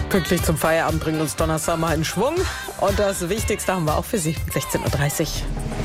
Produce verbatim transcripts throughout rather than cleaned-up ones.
Pünktlich zum Feierabend bringen uns Donnerstag mal in Schwung. Und das Wichtigste haben wir auch für Sie, sechzehn Uhr dreißig.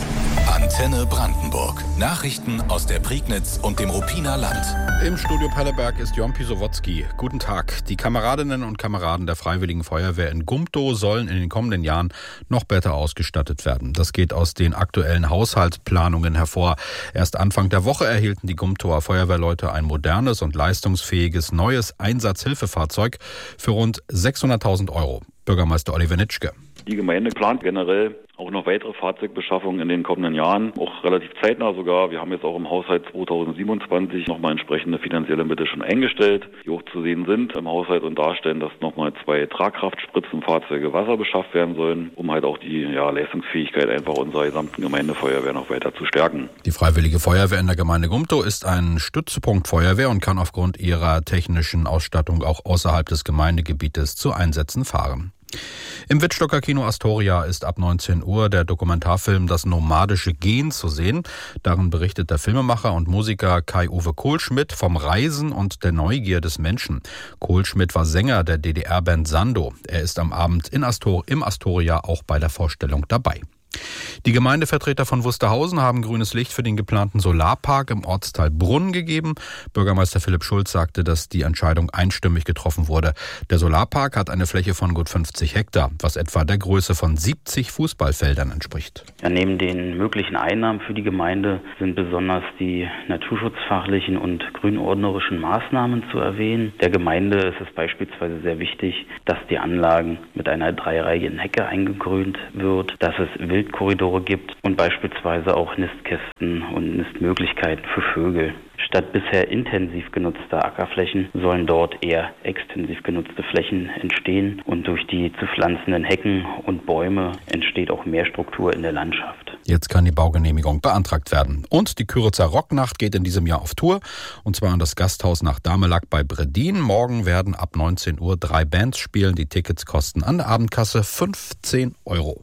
Antenne Brandenburg. Nachrichten aus der Prignitz und dem Ruppiner Land. Im Studio Pelleberg ist Jon Pisowotzki. Guten Tag. Die Kameradinnen und Kameraden der Freiwilligen Feuerwehr in Gumtow sollen in den kommenden Jahren noch besser ausgestattet werden. Das geht aus den aktuellen Haushaltsplanungen hervor. Erst Anfang der Woche erhielten die Gumtower Feuerwehrleute ein modernes und leistungsfähiges neues Einsatzhilfefahrzeug für rund sechshunderttausend Euro. Bürgermeister Oliver Nitschke. Die Gemeinde plant generell auch noch weitere Fahrzeugbeschaffungen in den kommenden Jahren, auch relativ zeitnah sogar. Wir haben jetzt auch im Haushalt zweitausendsiebenundzwanzig nochmal entsprechende finanzielle Mittel schon eingestellt, die auch zu sehen sind im Haushalt und darstellen, dass nochmal zwei Tragkraftspritzenfahrzeuge Wasser beschafft werden sollen, um halt auch die ja, Leistungsfähigkeit einfach unserer gesamten Gemeindefeuerwehr noch weiter zu stärken. Die Freiwillige Feuerwehr in der Gemeinde Gumtow ist ein Stützpunkt Feuerwehr und kann aufgrund ihrer technischen Ausstattung auch außerhalb des Gemeindegebietes zu Einsätzen fahren. Im Wittstocker Kino Astoria ist ab neunzehn Uhr der Dokumentarfilm Das nomadische Gen zu sehen. Darin berichtet der Filmemacher und Musiker Kai-Uwe Kohlschmidt vom Reisen und der Neugier des Menschen. Kohlschmidt war Sänger der D D R-Band Sando. Er ist am Abend in Astor- im Astoria auch bei der Vorstellung dabei. Die Gemeindevertreter von Wusterhausen haben grünes Licht für den geplanten Solarpark im Ortsteil Brunn gegeben. Bürgermeister Philipp Schulz sagte, dass die Entscheidung einstimmig getroffen wurde. Der Solarpark hat eine Fläche von gut fünfzig Hektar, was etwa der Größe von siebzig Fußballfeldern entspricht. Ja, neben den möglichen Einnahmen für die Gemeinde sind besonders die naturschutzfachlichen und grünordnerischen Maßnahmen zu erwähnen. Der Gemeinde ist es beispielsweise sehr wichtig, dass die Anlagen mit einer dreireihigen Hecke eingegrünt wird, dass es Wildkorridore gibt und beispielsweise auch Nistkästen und Nistmöglichkeiten für Vögel. Statt bisher intensiv genutzter Ackerflächen sollen dort eher extensiv genutzte Flächen entstehen und durch die zu pflanzenden Hecken und Bäume entsteht auch mehr Struktur in der Landschaft. Jetzt kann die Baugenehmigung beantragt werden. Und die Kyritzer Rocknacht geht in diesem Jahr auf Tour, und zwar an das Gasthaus nach Damelack bei Bredin. Morgen werden ab neunzehn Uhr drei Bands spielen. Die Tickets kosten an der Abendkasse fünfzehn Euro.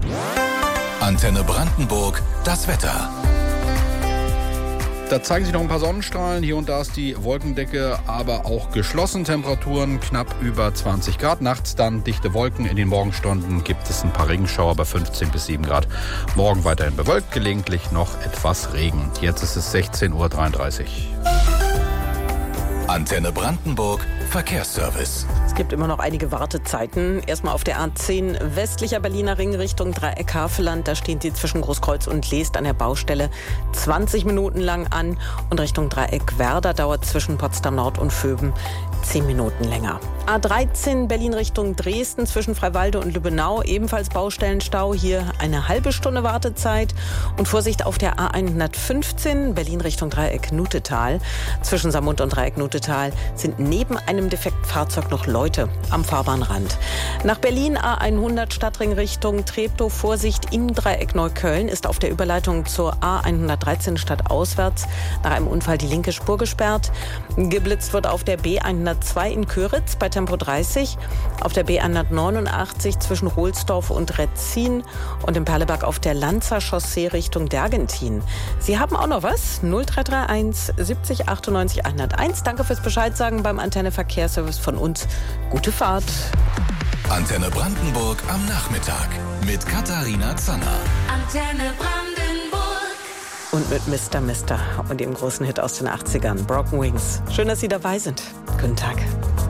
Antenne Brandenburg, das Wetter. Da zeigen sich noch ein paar Sonnenstrahlen. Hier und da ist die Wolkendecke aber auch geschlossen. Temperaturen knapp über zwanzig Grad. Nachts dann dichte Wolken. In den Morgenstunden gibt es ein paar Regenschauer bei fünfzehn bis sieben Grad. Morgen weiterhin bewölkt, gelegentlich noch etwas Regen. Jetzt ist es sechzehn Uhr dreiunddreißig. Antenne Brandenburg, Verkehrsservice. Es gibt immer noch einige Wartezeiten. Erstmal auf der A zehn westlicher Berliner Ring Richtung Dreieck Havelland. Da stehen Sie zwischen Großkreuz und Leest an der Baustelle zwanzig Minuten lang an. Und Richtung Dreieck Werder dauert zwischen Potsdam Nord und Vöben zehn Minuten länger. A dreizehn Berlin Richtung Dresden zwischen Freiwalde und Lübbenau. Ebenfalls Baustellenstau. Hier eine halbe Stunde Wartezeit. Und Vorsicht auf der A hundertfünfzehn Berlin Richtung Dreieck Nutetal. Zwischen Samund und Dreieck Nutetal sind neben einem defekten Fahrzeug noch Leute am Fahrbahnrand. Nach Berlin A hundert Stadtring Richtung Treptow. Vorsicht im Dreieck Neukölln ist auf der Überleitung zur A hundertdreizehn stadtauswärts nach einem Unfall die linke Spur gesperrt. Geblitzt wird auf der B hundertzwei in Köritz bei Tempo dreißig, auf der B hundertneunundachtzig zwischen Rohlsdorf und Retzin und im Perleberg auf der Lanzer Chaussee Richtung Dergentin. Sie haben auch noch was? null drei drei eins siebzig achtundneunzig hunderteins. Danke fürs Bescheid sagen beim Antenne Verkehrsservice von uns. Gute Fahrt. Antenne Brandenburg am Nachmittag mit Katharina Zanner. Antenne Brandenburg. Und mit Mister Mister und dem großen Hit aus den achtzigern, Broken Wings. Schön, dass Sie dabei sind. Guten Tag.